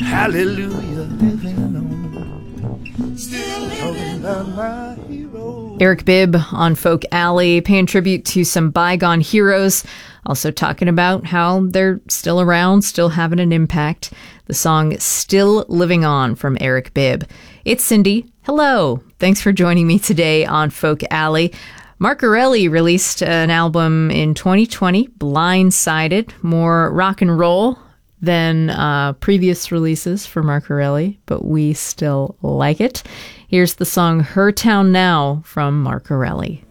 Hallelujah, living on. Still talking about my hero. Eric Bibb on Folk Alley, paying tribute to some bygone heroes. Also talking about how they're still around, still having an impact. The song Still Living On from Eric Bibb. It's Cindy. Hello. Thanks for joining me today on Folk Alley. Mark Erelli released an album in 2020, Blindsided, more rock and roll than previous releases for Mark Erelli, but we still like it. Here's the song Her Town Now from Mark Erelli.